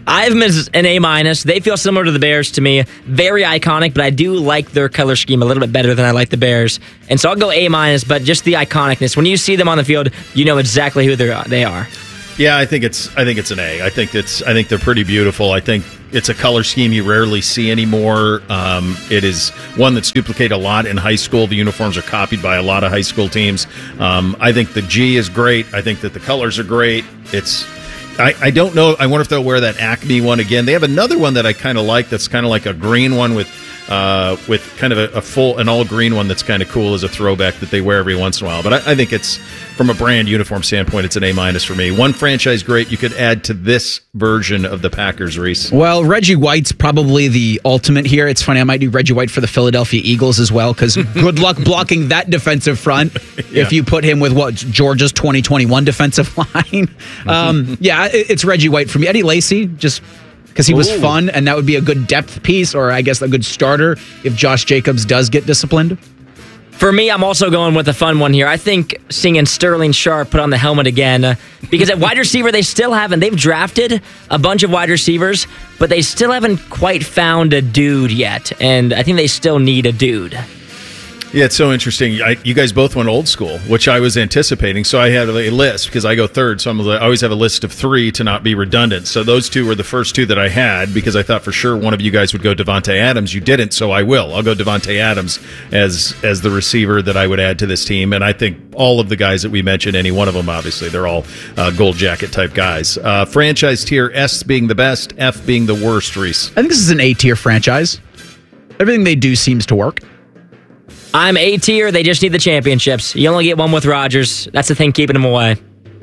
S20: I have them as an A-. They feel similar to the Bears to me. Very iconic, but I do like their color scheme a little bit better than I like the Bears. And so I'll go A-, but just the iconicness. When you see them on the field, you know exactly who they are.
S2: Yeah, I think it's an A. I think they're pretty beautiful. I think it's a color scheme you rarely see anymore. It is one that's duplicated a lot in high school. The uniforms are copied by a lot of high school teams. I think the G is great. I think that the colors are great. I don't know. I wonder if they'll wear that Acme one again. They have another one that I kind of like. That's kind of like a green one with kind of an all green one that's kind of cool as a throwback that they wear every once in a while. But I think it's, from a brand uniform standpoint, it's an A- for me. One franchise great you could add to this version of the Packers, Reese.
S18: Well, Reggie White's probably the ultimate here. It's funny, I might do Reggie White for the Philadelphia Eagles as well, because good luck blocking that defensive front if you put him with Georgia's 2021 defensive line. It's Reggie White for me. Eddie Lacy, just because he was fun, and that would be a good depth piece, or I guess a good starter if Josh Jacobs does get disciplined.
S20: For me, I'm also going with a fun one here. I think seeing Sterling Sharp put on the helmet again, because at wide receiver, they've drafted a bunch of wide receivers, but they still haven't quite found a dude yet, and I think they still need a dude.
S2: Yeah, it's so interesting. You guys both went old school, which I was anticipating. So I had a list because I go third. So I always have a list of 3 to not be redundant. So those 2 were the first 2 that I had because I thought for sure one of you guys would go Davante Adams. You didn't, so I will. I'll go Davante Adams as the receiver that I would add to this team. And I think all of the guys that we mentioned, any one of them, obviously, they're all gold jacket type guys. Franchise tier, S being the best, F being the worst, Reese.
S18: I think this is an A-tier franchise. Everything they do seems to work.
S20: I'm A-tier. They just need the championships. You only get one with Rodgers. That's the thing keeping him away.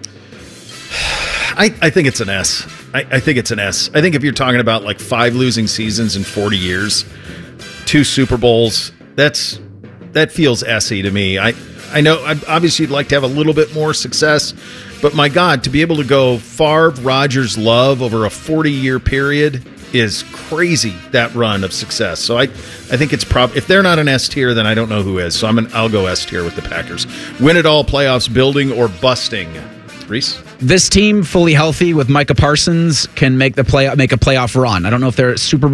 S2: I think it's an S. I think it's an S. I think if you're talking about like 5 losing seasons in 40 years, 2 Super Bowls, that feels S-y to me. I know obviously you'd like to have a little bit more success, but my God, to be able to go Favre, Rodgers, Love over a 40-year period is crazy, that run of success. So I think it's if they're not an S tier, then I don't know who is. So I'll go S tier with the Packers. Win it all, playoffs, building or busting. Reese?
S18: This team, fully healthy with Micah Parsons, can make a playoff run. I don't know if they're a Super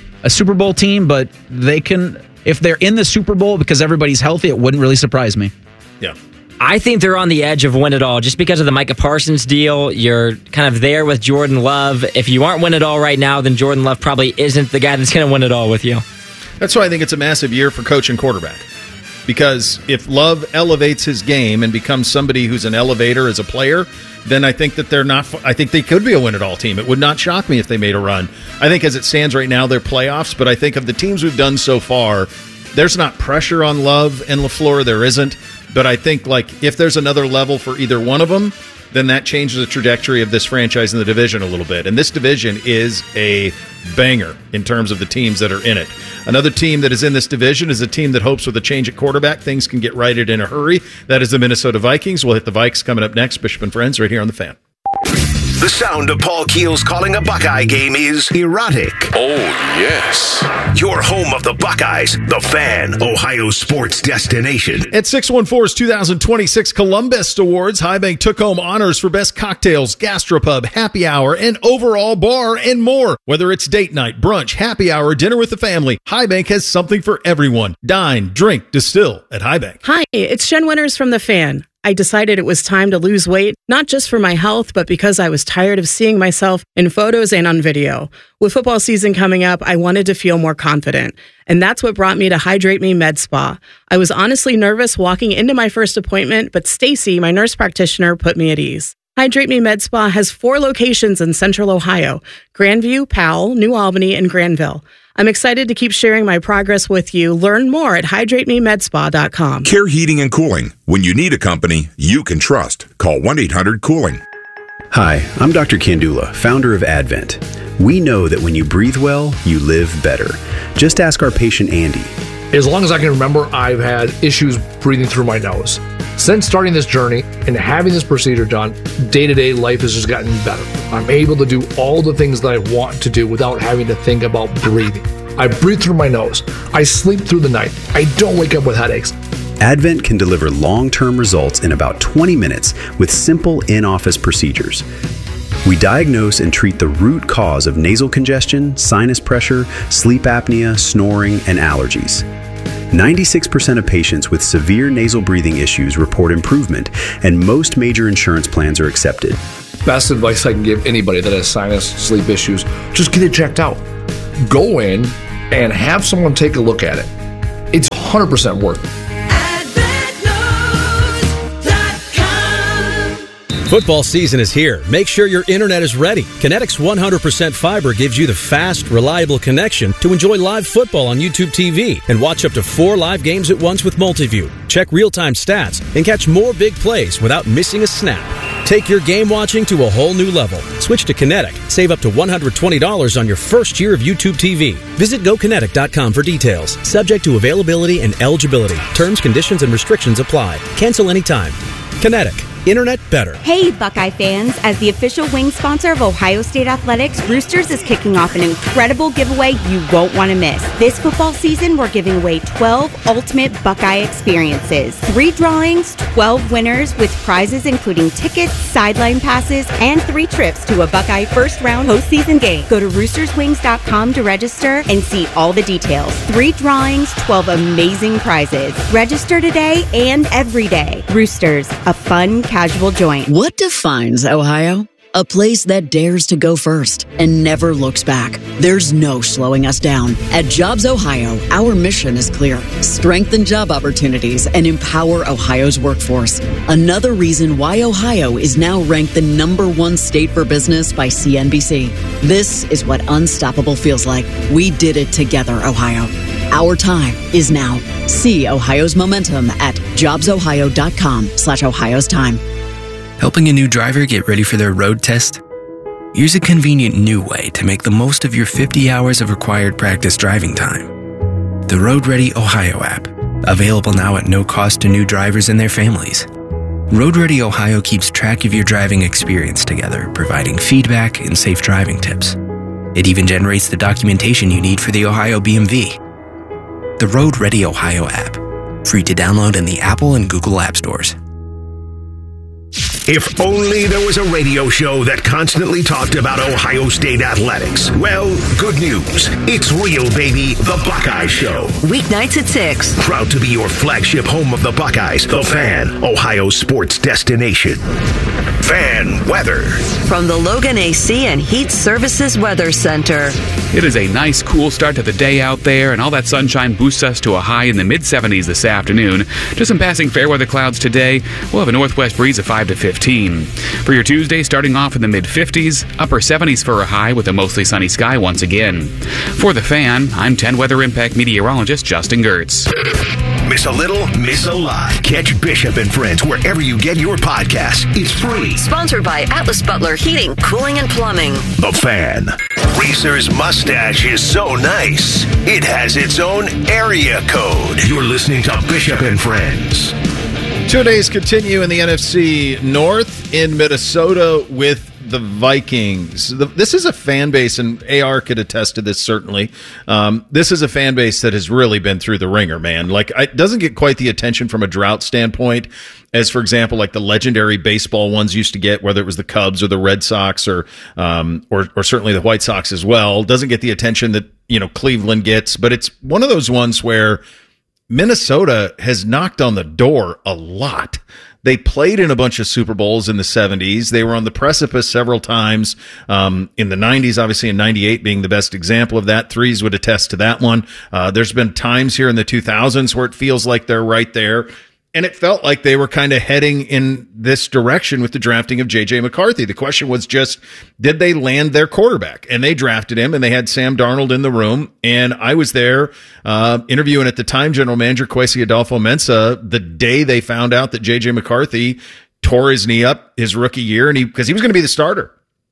S18: Bowl team, but they can. If they're in the Super Bowl because everybody's healthy, it wouldn't really surprise me.
S2: Yeah.
S20: I think they're on the edge of win it all just because of the Micah Parsons deal. You're kind of there with Jordan Love. If you aren't win it all right now, then Jordan Love probably isn't the guy that's going to win it all with you.
S2: That's why I think it's a massive year for coach and quarterback. Because if Love elevates his game and becomes somebody who's an elevator as a player, then I think that I think they could be a win-it-all team. It would not shock me if they made a run. I think as it stands right now, they're playoffs, but I think of the teams we've done so far, there's not pressure on Love and LaFleur. There isn't. But I think if there's another level for either one of them, then that changes the trajectory of this franchise in the division a little bit. And this division is a banger in terms of the teams that are in it. Another team that is in this division is a team that hopes with a change at quarterback, things can get righted in a hurry. That is the Minnesota Vikings. We'll hit the Vikes coming up next. Bishop and Friends right here on The Fan.
S15: The sound of Paul Keels calling a Buckeye game is erotic.
S24: Oh, yes.
S15: Your home of the Buckeyes, The Fan, Ohio sports destination.
S2: At 614's 2026 Columbus Awards, High Bank took home honors for best cocktails, gastropub, happy hour, and overall bar and more. Whether it's date night, brunch, happy hour, dinner with the family, High Bank has something for everyone. Dine, drink, distill at High Bank.
S4: Hi, it's Jen Winters from The Fan. I decided it was time to lose weight, not just for my health, but because I was tired of seeing myself in photos and on video. With football season coming up, I wanted to feel more confident. And that's what brought me to Hydrate Me Med Spa. I was honestly nervous walking into my first appointment, but Stacy, my nurse practitioner, put me at ease. Hydrate Me Med Spa has 4 locations in Central Ohio: Grandview, Powell, New Albany, and Granville. I'm excited to keep sharing my progress with you. Learn more at hydratememedspa.com.
S24: Care Heating and Cooling. When you need a company you can trust, call 1-800-COOLING.
S5: Hi, I'm Dr. Kandula, founder of Advent. We know that when you breathe well, you live better. Just ask our patient Andy.
S6: As long as I can remember, I've had issues breathing through my nose. Since starting this journey and having this procedure done, day-to-day life has just gotten better. I'm able to do all the things that I want to do without having to think about breathing. I breathe through my nose. I sleep through the night. I don't wake up with headaches.
S5: Advent can deliver long-term results in about 20 minutes with simple in-office procedures. We diagnose and treat the root cause of nasal congestion, sinus pressure, sleep apnea, snoring, and allergies. 96% of patients with severe nasal breathing issues report improvement, and most major insurance plans are accepted.
S6: Best advice I can give anybody that has sinus, sleep issues, just get it checked out. Go in and have someone take a look at it. It's 100% worth it.
S7: Football season is here. Make sure your internet is ready. Kinetics 100% fiber gives you the fast, reliable connection to enjoy live football on YouTube TV and watch up to 4 live games at once with Multiview. Check real-time stats and catch more big plays without missing a snap. Take your game watching to a whole new level. Switch to Kinetic. Save up to $120 on your first year of YouTube TV. Visit GoKinetic.com for details. Subject to availability and eligibility. Terms, conditions, and restrictions apply. Cancel anytime. Kinetic. Internet better.
S8: Hey, Buckeye fans. As the official wing sponsor of Ohio State Athletics, Roosters is kicking off an incredible giveaway you won't want to miss. This football season, we're giving away 12 ultimate Buckeye experiences. 3 drawings, 12 winners with prizes including tickets, sideline passes, and 3 trips to a Buckeye first-round postseason game. Go to roosterswings.com to register and see all the details. 3 drawings, 12 amazing prizes. Register today and every day. Roosters, a fun, casual joint.
S9: What defines Ohio? A place that dares to go first and never looks back. There's no slowing us down. At Jobs Ohio, our mission is clear. Strengthen job opportunities and empower Ohio's workforce. Another reason why Ohio is now ranked the #1 state for business by CNBC. This is what unstoppable feels like. We did it together, Ohio. Our time is now. See Ohio's momentum at jobsohio.com/Ohio's time.
S10: Helping a new driver get ready for their road test? Here's a convenient new way to make the most of your 50 hours of required practice driving time. The Road Ready Ohio app, available now at no cost to new drivers and their families. Road Ready Ohio keeps track of your driving experience together, providing feedback and safe driving tips. It even generates the documentation you need for the Ohio BMV. The Road Ready Ohio app, free to download in the Apple and Google App Stores.
S15: If only there was a radio show that constantly talked about Ohio State athletics. Well, good news. It's real, baby. The Buckeye Show.
S16: Weeknights at 6.
S15: Proud to be your flagship home of the Buckeyes, The Fan, Ohio sports destination. Fan weather.
S16: From the Logan AC and Heat Services Weather Center.
S11: It is a nice, cool start to the day out there, and all that sunshine boosts us to a high in the mid-70s this afternoon. Just some passing fair weather clouds today. We'll have a northwest breeze of 5 to 15. For your Tuesday, starting off in the mid-50s, upper 70s for a high with a mostly sunny sky once again. For The Fan, I'm 10 Weather Impact meteorologist Justin Gertz.
S15: Miss a little, miss a lot. Catch Bishop and Friends wherever you get your podcasts. It's free.
S16: Sponsored by Atlas Butler Heating, Cooling, and Plumbing.
S15: The Fan. Reese's mustache is so nice, it has its own area code. You're listening to Bishop and Friends.
S2: 2 days continue in the NFC North in Minnesota with the Vikings. This is a fan base, and AR could attest to this certainly. This is a fan base that has really been through the ringer, man. Like, it doesn't get quite the attention from a drought standpoint as, for example, like the legendary baseball ones used to get, whether it was the Cubs or the Red Sox or certainly the White Sox as well. Doesn't get the attention that, Cleveland gets, but it's one of those ones where Minnesota has knocked on the door a lot. They played in a bunch of Super Bowls in the 70s. They were on the precipice several times in the 90s, obviously in 98 being the best example of that. Threes would attest to that one. There's been times here in the 2000s where it feels like they're right there. And it felt like they were kind of heading in this direction with the drafting of J.J. McCarthy. The question was just, did they land their quarterback? And they drafted him, and they had Sam Darnold in the room. And I was there interviewing at the time General Manager Kwesi Adolfo-Mensah the day they found out that J.J. McCarthy tore his knee up his rookie year, and because he was going to be the starter.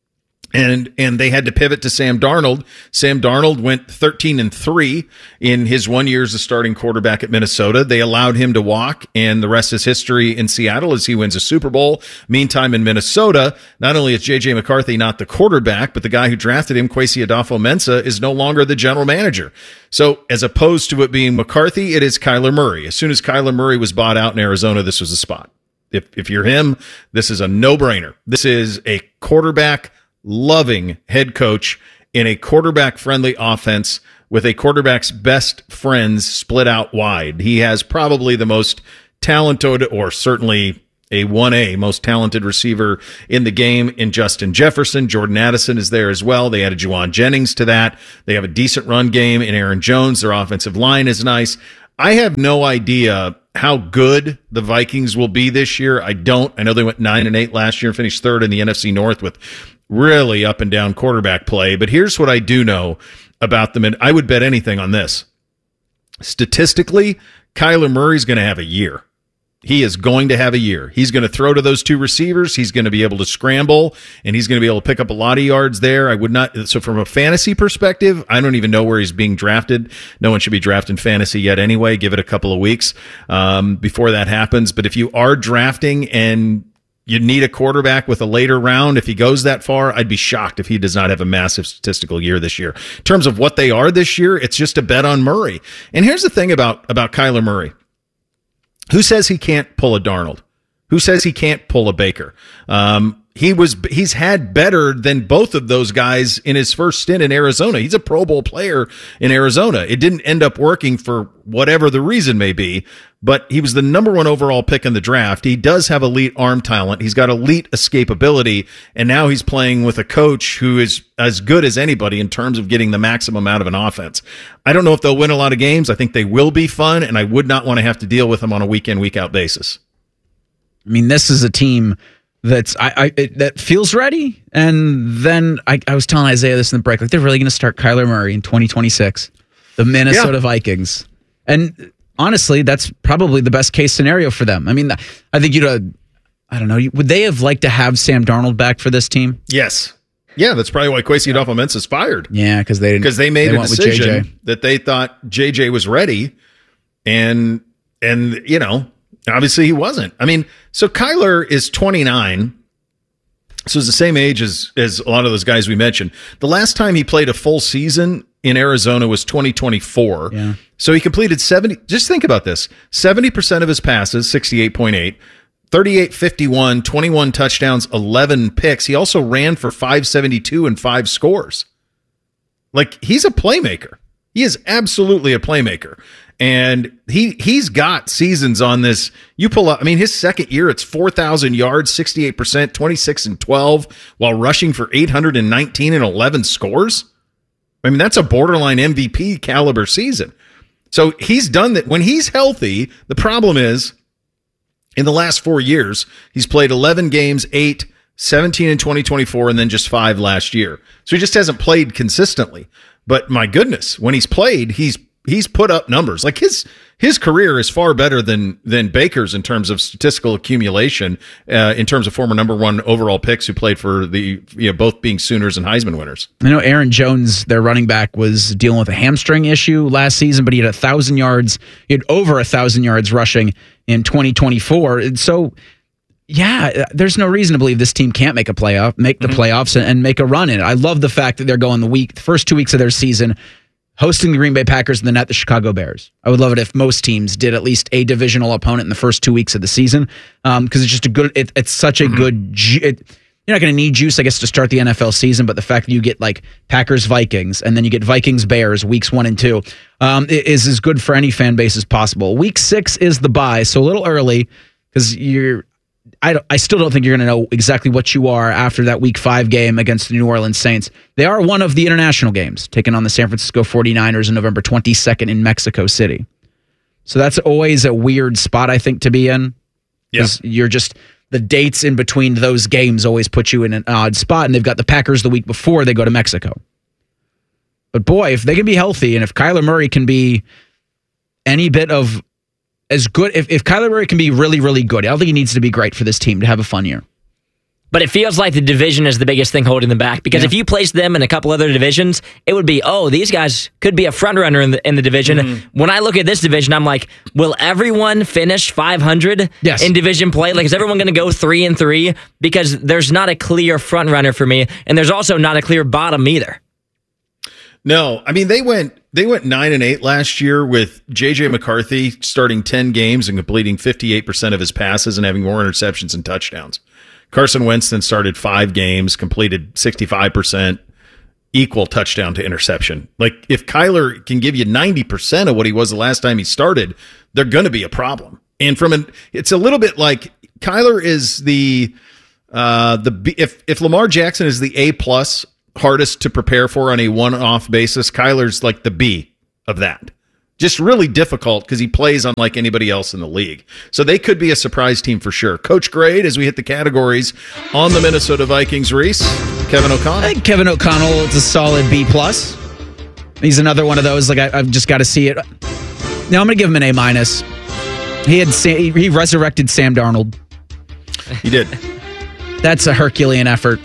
S2: And they had to pivot to Sam Darnold. Sam Darnold went 13-3 in his 1 year as a starting quarterback at Minnesota. They allowed him to walk, and the rest is history in Seattle as he wins a Super Bowl. Meantime, in Minnesota, not only is J.J. McCarthy not the quarterback, but the guy who drafted him, Kwesi Adolfo-Mensah, is no longer the general manager. So as opposed to it being McCarthy, it is Kyler Murray. As soon as Kyler Murray was bought out in Arizona, this was a spot. If you're him, this is a no-brainer. This is a quarterback loving head coach in a quarterback-friendly offense with a quarterback's best friends split out wide. He has probably the most talented, or certainly a 1A, most talented receiver in the game in Justin Jefferson. Jordan Addison is there as well. They added Juwan Jennings to that. They have a decent run game in Aaron Jones. Their offensive line is nice. I have no idea how good the Vikings will be this year. I don't. I know they went 9-8 last year and finished third in the NFC North with really up and down quarterback play. But here's what I do know about them, and I would bet anything on this. Statistically, Kyler Murray's going to have a year. He is going to have a year. He's going to throw to those two receivers. He's going to be able to scramble, and he's going to be able to pick up a lot of yards there. I would not. So from a fantasy perspective, I don't even know where he's being drafted. No one should be drafting fantasy yet anyway. Give it a couple of weeks before that happens. But if you are drafting and you need a quarterback with a later round, if he goes that far, I'd be shocked if he does not have a massive statistical year this year. In terms of what they are this year, it's just a bet on Murray. And here's the thing about Kyler Murray. Who says he can't pull a Darnold? Who says he can't pull a Baker? He's had better than both of those guys in his first stint in Arizona. He's a Pro Bowl player in Arizona. It didn't end up working for whatever the reason may be, but he was the number 1 overall pick in the draft. He does have elite arm talent. He's got elite escapability, and now he's playing with a coach who is as good as anybody in terms of getting the maximum out of an offense. I don't know if they'll win a lot of games. I think they will be fun, and I would not want to have to deal with them on a week-in, week-out basis.
S18: I mean, this is a team that feels ready. And then I was telling Isaiah this in the break, like they're really going to start Kyler Murray in 2026, the Minnesota Vikings. And honestly, that's probably the best case scenario for them. I mean, I think I don't know, would they have liked to have Sam Darnold back for this team?
S2: Yes. Yeah, that's probably why Kwesi Adolfo-Mensah is fired.
S18: Yeah, because they
S2: made a decision that they thought JJ was ready, and you know, obviously he wasn't. I mean, so Kyler is 29, so he's the same age as a lot of those guys we mentioned. The last time he played a full season in Arizona was 2024.
S18: Yeah.
S2: So he completed 70. Just think about this: 70% of his passes, 68.8. 38-51, 21 touchdowns, 11 picks. He also ran for 572 and 5 scores. Like, he's a playmaker. He is absolutely a playmaker. And he's got seasons on this. You pull up, I mean, his second year, it's 4,000 yards, 68%, 26 and 12, while rushing for 819 and 11 scores. I mean, that's a borderline MVP caliber season. So he's done that. When he's healthy, the problem is, in the last 4 years, he's played 11 games, 8, 17 in 2024, and then just 5 last year. So he just hasn't played consistently. But my goodness, when he's played, he's put up numbers. Like his career is far better than Baker's in terms of statistical accumulation, in terms of former number 1 overall picks who played for the, you know, both being Sooners and Heisman winners.
S18: I know Aaron Jones, their running back, was dealing with a hamstring issue last season, but he had 1,000 yards. He had over 1,000 yards rushing in 2024. And so, yeah, there's no reason to believe this team can't make the playoffs and make a run in it. I love the fact that they're going the first 2 weeks of their season hosting the Green Bay Packers and then at the Chicago Bears. I would love it if most teams did at least a divisional opponent in the first 2 weeks of the season, because it's just it's such a good. You're not going to need juice, I guess, to start the NFL season, but the fact that you get like Packers Vikings and then you get Vikings Bears weeks 1 and 2 is as good for any fan base as possible. Week 6 is the bye, so a little early because I still don't think you're going to know exactly what you are after that Week 5 game against the New Orleans Saints. They are one of the international games, taking on the San Francisco 49ers on November 22nd in Mexico City. So that's always a weird spot, I think, to be in. Because you're just, the dates in between those games always put you in an odd spot, and they've got the Packers the week before they go to Mexico. But boy, if they can be healthy, and if Kyler Murray can be any bit of as good, if Kyler Murray can be really, really good, I don't think he needs to be great for this team to have a fun year.
S20: But it feels like the division is the biggest thing holding them back, because if you place them in a couple other divisions, it would be, these guys could be a front runner in the division. Mm-hmm. When I look at this division, I'm like, will everyone finish 500 in division play? Like, is everyone going to go 3-3? Because there's not a clear front runner for me, and there's also not a clear bottom either.
S2: No, I mean, they went 9-8 last year with J.J. McCarthy starting 10 games and completing 58% of his passes and having more interceptions and touchdowns. Carson Wentz then started 5 games, completed 65%, equal touchdown to interception. Like, if Kyler can give you 90% of what he was the last time he started, they're going to be a problem. And it's a little bit like Kyler is if Lamar Jackson is the A+ hardest to prepare for on a one-off basis, Kyler's like the B of that. Just really difficult because he plays unlike anybody else in the league. So they could be a surprise team for sure. Coach grade as we hit the categories on the Minnesota Vikings. Reese, Kevin O'Connell.
S18: I think Kevin O'Connell is a solid B+. He's another one of those, like, I've just got to see it. No, I'm going to give him an A-. He resurrected Sam Darnold.
S2: He did.
S18: That's a Herculean effort.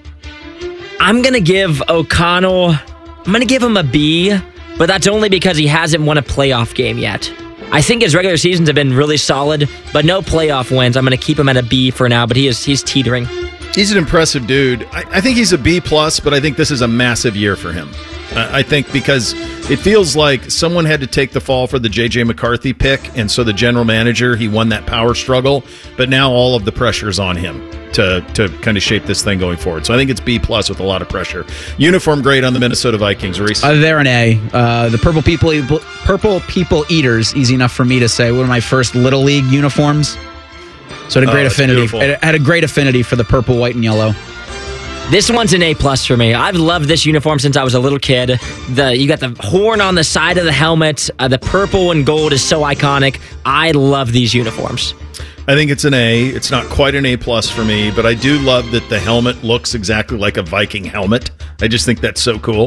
S20: I'm going to give O'Connell, I'm going to give him a B, but that's only because he hasn't won a playoff game yet. I think his regular seasons have been really solid, but no playoff wins. I'm going to keep him at a B for now, but he's teetering.
S2: He's an impressive dude. I think he's a B+, but I think this is a massive year for him. I think because it feels like someone had to take the fall for the J.J. McCarthy pick, and so the general manager, he won that power struggle, but now all of the pressure is on him to kind of shape this thing going forward. So I think it's B+ with a lot of pressure. Uniform grade on the Minnesota Vikings, Reese?
S18: They're an A. The Purple People Eaters, easy enough for me to say, one of my first Little League uniforms. So it had a great affinity. It had a great affinity for the purple, white, and yellow.
S20: This one's an A+ for me. I've loved this uniform since I was a little kid. You got the horn on the side of the helmet. The purple and gold is so iconic. I love these uniforms.
S2: I think it's an A. It's not quite an A+ for me, but I do love that the helmet looks exactly like a Viking helmet. I just think that's so cool.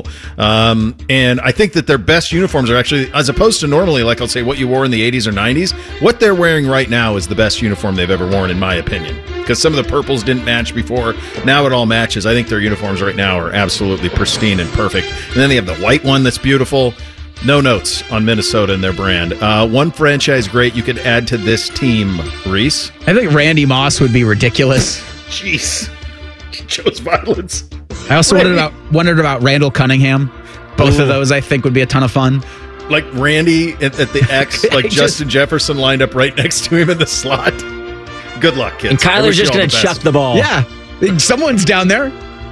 S2: And I think that their best uniforms are actually, as opposed to normally, like I'll say, what you wore in the 80s or 90s, what they're wearing right now is the best uniform they've ever worn, in my opinion. Because some of the purples didn't match before. Now it all matches. I think their uniforms right now are absolutely pristine and perfect. And then they have the white one that's beautiful. No notes on Minnesota and their brand. One franchise great you could add to this team, Reese?
S18: I think Randy Moss would be ridiculous.
S2: Jeez. He chose violence.
S18: I also wondered about Randall Cunningham. Both of those, I think, would be a ton of fun.
S2: Like Randy at the X, like Justin Jefferson lined up right next to him in the slot. Good luck, kids.
S20: And Kyler's just going to chuck the ball.
S18: Yeah. Someone's down there.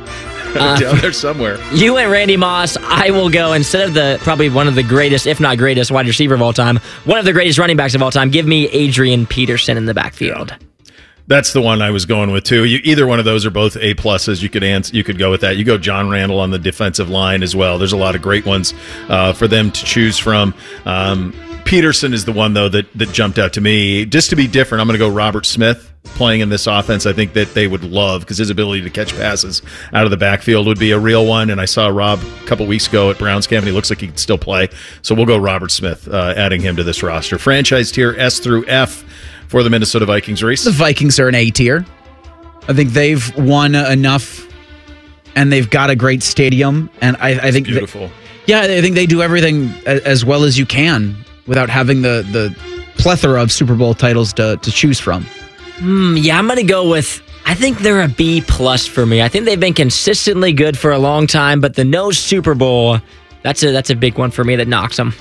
S2: Down there somewhere.
S20: You went Randy Moss. I will go, instead of probably one of the greatest, if not greatest, wide receiver of all time, one of the greatest running backs of all time, give me Adrian Peterson in the backfield.
S2: Yeah. That's the one I was going with, too. Either one of those are both A+. You could go with that. You go John Randall on the defensive line as well. There's a lot of great ones for them to choose from. Peterson is the one, though, that jumped out to me. Just to be different, I'm going to go Robert Smith playing in this offense. I think that they would love, because his ability to catch passes out of the backfield would be a real one. And I saw Rob a couple weeks ago at Browns camp, and he looks like he can still play. So we'll go Robert Smith, adding him to this roster. Franchise tier S through F for the Minnesota Vikings, Reese?
S18: The Vikings are an A tier. I think they've won enough, and they've got a great stadium. And I think
S2: beautiful.
S18: I think they do everything as well as you can without having the plethora of Super Bowl titles to choose from.
S20: Yeah, I'm going to go with, I think they're a B+ for me. I think they've been consistently good for a long time, but the no Super Bowl, that's a big one for me that knocks them.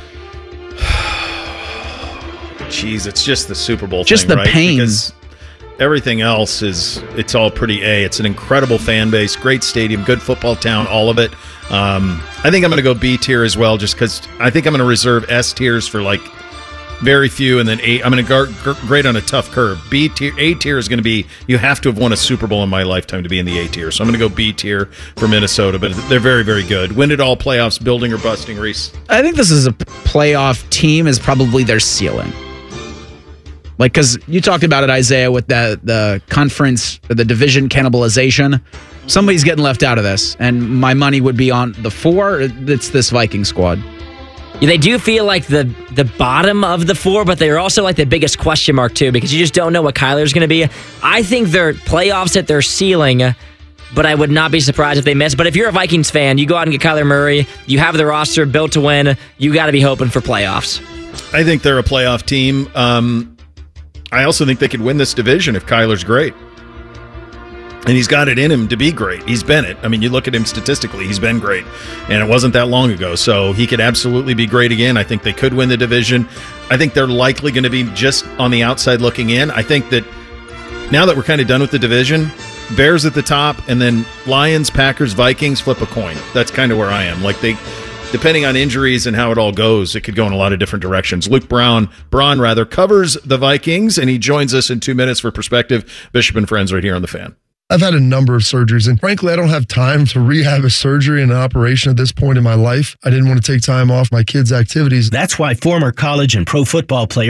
S2: Jeez, it's just the Super Bowl
S18: just
S2: thing,
S18: the
S2: right?
S18: pain.
S2: Because everything else it's all pretty A. It's an incredible fan base, great stadium, good football town, all of it. I think I'm going to go B tier as well, just because I think I'm going to reserve S tiers for like very few, and then A. I'm going to grade on a tough curve. B tier, A tier is going to be, you have to have won a Super Bowl in my lifetime to be in the A tier. So I'm going to go B tier for Minnesota, but they're very, very good. Win it all playoffs, building or busting, Reese?
S18: I think this is a playoff team is probably their ceiling. Like, because you talked about it, Isaiah, with the conference, the division cannibalization. Somebody's getting left out of this, and my money would be on the 4. It's this Viking squad.
S20: Yeah, they do feel like the bottom of the 4, but they're also like the biggest question mark, too, because you just don't know what Kyler's going to be. I think they're playoffs at their ceiling, but I would not be surprised if they miss. But if you're a Vikings fan, you go out and get Kyler Murray, you have the roster built to win, you got to be hoping for playoffs.
S2: I think they're a playoff team. I also think they could win this division if Kyler's great. And he's got it in him to be great. He's been it. I mean, you look at him statistically, he's been great. And it wasn't that long ago. So he could absolutely be great again. I think they could win the division. I think they're likely going to be just on the outside looking in. I think that now that we're kind of done with the division, Bears at the top, and then Lions, Packers, Vikings, flip a coin. That's kind of where I am. Like depending on injuries and how it all goes, it could go in a lot of different directions. Luke Braun covers the Vikings, and he joins us in 2 minutes for Perspective. Bishop and Friends right here on The Fan.
S12: I've had a number of surgeries, and frankly, I don't have time to rehab a surgery and an operation at this point in my life. I didn't want to take time off my kids' activities.
S13: That's why former college and pro football players